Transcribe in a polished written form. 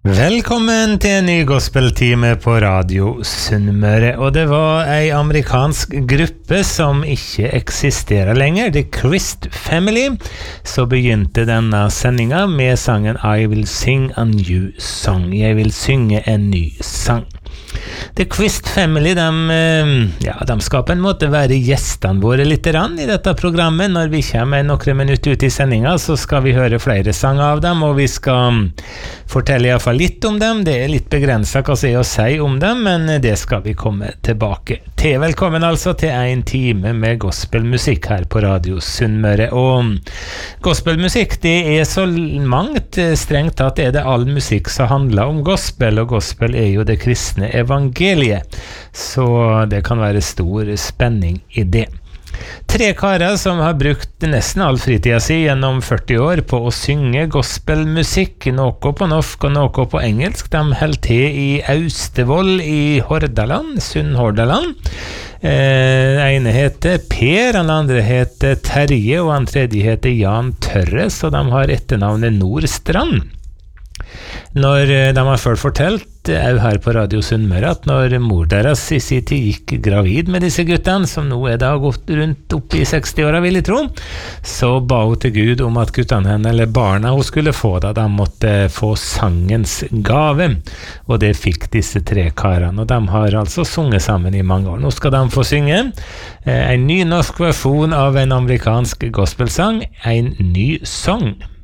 Velkommen til en ny gospeltime på Radio Sunnmøre, og det var en amerikansk gruppe som ikke eksisterer lenger, The Christ Family. Så begynte denne sendinga med sangen I Will Sing a New Song. Jeg vil synge en ny sang. The Christ Family, de skal på en måte være gjestene våre litt i dette programmet. Når vi kommer noen minutter ut i sendinga, så skal vi høre flere sanger av dem, og vi skal fortelle i hvert fall litt om dem. Det litt begrenset hva jeg å si om dem, men det skal vi komme tilbake til. Velkommen altså til en time med gospelmusikk her på Radio Sunnmøre. Og gospelmusikk, det så mangt. Strengt tatt det all musikk som handler om gospel, og gospel jo det kristne evangeliet. Så det kan være stor spenning i det. 3 karer som har brukt nesten all fritida si gjennom 40 år på å synge gospelmusikk, noe på norsk og noe på engelsk. De holdt til i Austevoll i Hordaland, Sunnhordaland. Ene heter Per, den andre heter Terje, og den tredje heter Jan Tørres, og de har etternavnet Nordstrand. Når de har ført fortalt her på Radio Sunnmøre at når mor deres i sin tid gikk gravid med disse guttene, som nå da gått rundt opp i 60-åra, vil jeg tro, så ba hun til Gud om at guttene henne, eller barna hun skulle få da, de måtte få sangens gave, og det fikk disse 3 karene, og de har altså sunget sammen i mange år. Nå skal de få synge en ny norsk versjon av en amerikansk gospelsang, en ny sang.